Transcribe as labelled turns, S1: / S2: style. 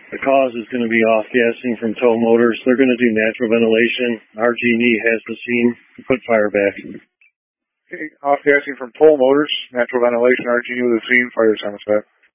S1: The cause is going to be off-gassing from tow motors. They're going to do natural ventilation. RG&E has the scene to put fire back.
S2: Okay, off-gassing from tow motors, natural ventilation, RG&E with a scene, fire thermostat.